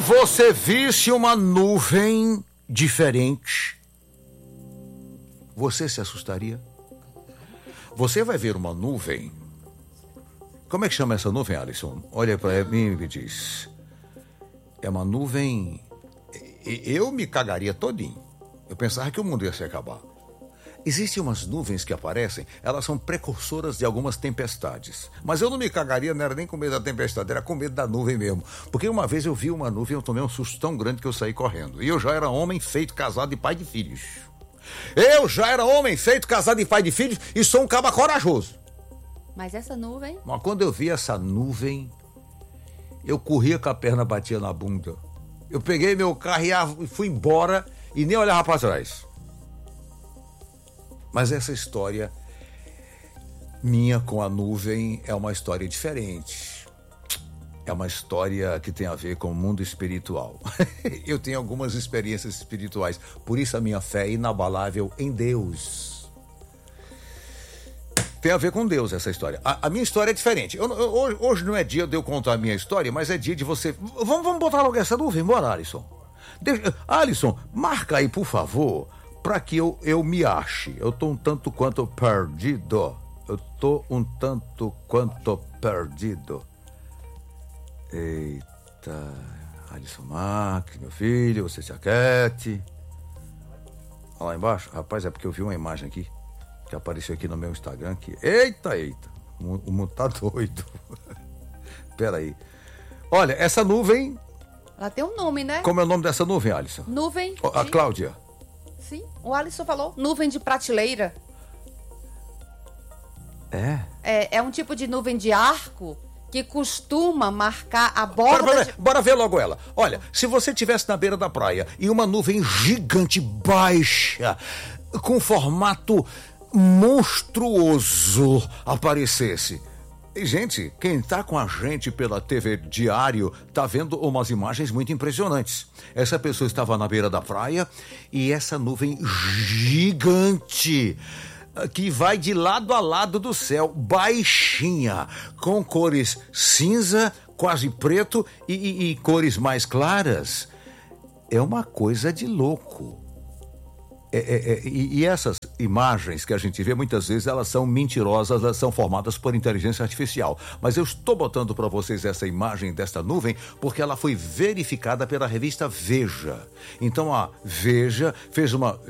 você visse uma nuvem diferente, você se assustaria? Você vai ver uma nuvem. Como é que chama essa nuvem, Alisson? Olha para mim e me diz. É uma nuvem... Eu me cagaria todinho. Eu pensava que o mundo ia se acabar. Existem umas nuvens que aparecem, elas são precursoras de algumas tempestades. Mas eu não me cagaria, não era nem com medo da tempestade, era com medo da nuvem mesmo. Porque uma vez eu vi uma nuvem e eu tomei um susto tão grande que eu saí correndo. E eu já era homem feito, casado e pai de filhos. Eu já era homem feito, casado e pai de filhos e sou um caba corajoso. Mas essa nuvem... Mas quando eu vi essa nuvem, eu corria com a perna batia na bunda. Eu peguei meu carro e fui embora e nem olhava para trás. Mas essa história minha com a nuvem é uma história diferente. É uma história que tem a ver com o mundo espiritual. Eu tenho algumas experiências espirituais, por isso a minha fé é inabalável em Deus. Tem a ver com Deus essa história. A minha história é diferente. Hoje não é dia de eu contar a minha história, mas é dia de você... Vamos botar logo essa nuvem, bora, Alisson. Alisson, marca aí, por favor... Para que eu me ache. Eu tô um tanto quanto perdido. Eita. Alisson Max, meu filho, você se aquete. Olha lá embaixo. Rapaz, é porque eu vi uma imagem aqui que apareceu aqui no meu Instagram. Que... Eita. O mundo tá doido. Pera aí. Olha, essa nuvem... Ela tem um nome, né? Como é o nome dessa nuvem, Alisson? Nuvem. A Cláudia. Sim, o Alisson falou, nuvem de prateleira. É um tipo de nuvem de arco que costuma marcar a borda... Bora ver logo ela. Olha, se você estivesse na beira da praia e uma nuvem gigante, baixa, com formato monstruoso aparecesse... Gente, quem tá com a gente pela TV Diário tá vendo umas imagens muito impressionantes. Essa pessoa estava na beira da praia e essa nuvem gigante que vai de lado a lado do céu, baixinha, com cores cinza, quase preto e cores mais claras. É uma coisa de louco. E essas imagens que a gente vê, muitas vezes, elas são mentirosas, elas são formadas por inteligência artificial. Mas eu estou botando para vocês essa imagem desta nuvem porque ela foi verificada pela revista Veja. Então a Veja fez uma